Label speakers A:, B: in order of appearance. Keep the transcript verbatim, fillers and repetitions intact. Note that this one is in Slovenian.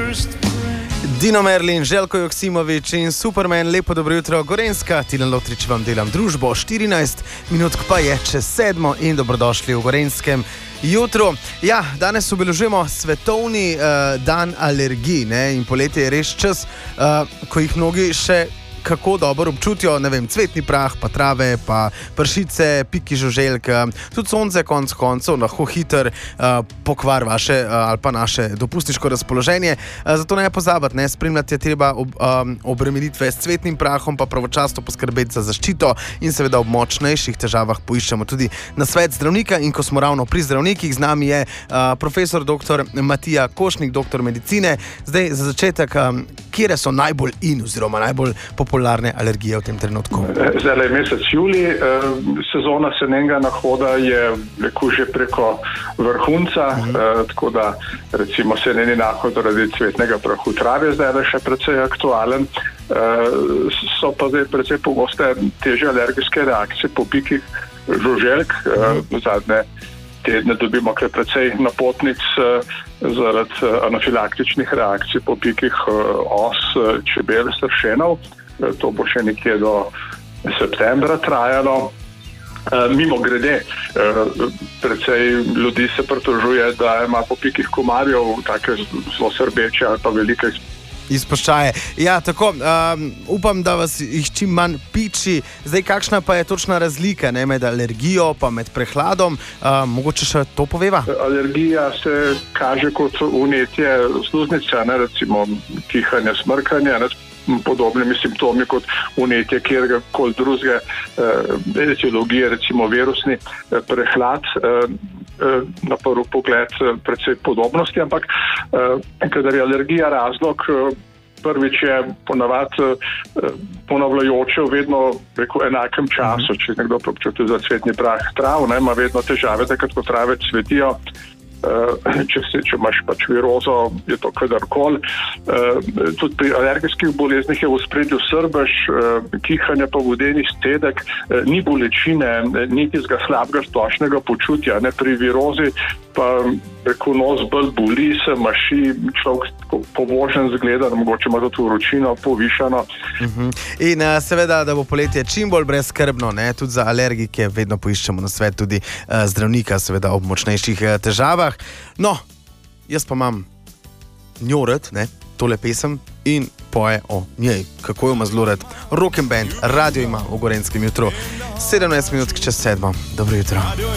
A: Dino Merlin, Željko Joksimović in Superman, lepo dobro jutro, Gorenjska, Tilen Lotrič vam delam družbo, štirinajst minutk pa je čez sedmo in dobrodošli v Gorenjskem jutru. Ja, danes obeležujemo svetovni uh, dan alergij, ne? In poletje je res čas, uh, ko jih mnogi še kako dobro občutijo, ne vem, cvetni prah, pa trave, pa pršice, piki žuželk, tudi sonce konc koncev lahko hiter uh, pokvar vaše uh, ali pa naše dopustniško razpoloženje. Uh, zato ne pozabiti, ne, spremljati je treba ob, um, obremenitve s cvetnim prahom, pa pravočasno poskrbeti za zaščito in seveda ob močnejših težavah poiščemo tudi nasvet zdravnika. In ko smo ravno pri zdravnikih, z nami je uh, profesor doktor Matija Košnik, doktor medicine. Zdaj za začetek, um, kje so najbolj in oziroma najbolj popularne alergije v tem trenutku?
B: Zdaj je mesec julij, sezona senenega nahoda je reku že preko vrhunca, mhm. eh, tako da recimo seneni nahod zaradi cvetnega prahu trave zdaj je še precej aktualen. Eh, so pa zdaj precej pogoste težje alergijske reakcije po pikih žuželk. Mhm. Eh, zadnje tedne dobimo kar precej napotnic eh, zaradi anafilaktičnih reakcij po pikih eh, os, čebel, sršenov. To bo še nekje do septembra trajalo. E, mimo grede, e, precej ljudi se pritožuje, da ima po pikih komarjev take zelo srbeče ali pa velike
A: izpuščaje. Ja, tako, um, upam, da vas jih čim manj piči. Zdaj, kakšna pa je točna razlika, ne, med alergijo pa med prehladom? Um, mogoče še to poveva?
B: Alergija se kaže kot vnetje sluznice, ne, recimo kihanje, smrkanje, ne, podobnimi simptomi kot vnetje kjerkoli drugega eh, etiologije, recimo virusni eh, prehlad. Eh, eh, na prvi pogled eh, precej podobnosti, ampak eh, kadar je alergija razlog, eh, prvič je ponavadi eh, ponavljajoče v vedno rekel, enakem času. Če nekdo občuti za cvetni prah trav, ne, ima vedno težave, takrat ko trave cvetijo. Uh, če, si, če imaš pač virozo, je to kadarkoli. Uh, tudi pri alergijskih boleznih je v ospredju srbež, uh, kihanje pa vodeni stedek, uh, ni bolečine, ni tistega slabega splošnega počutja. Ne? Pri virozi pa rekel, nos bolj boli, se maši, človek povožen zgleda, mogoče ima tudi vročino povišano.
A: Uh-huh. In uh, seveda, da bo poletje čim bolj brezskrbno, ne? Tudi za alergike vedno poiščemo na svet tudi uh, zdravnika, seveda ob močnejših uh, težavah. No, jaz pa imam njo rad, ne, tole pesem in poje o njej. Kako jo ima zelo rad. Rock and Band, radio ima v Gorenjskem jutru. sedemnajst minut čez sedmo. Dobro jutro.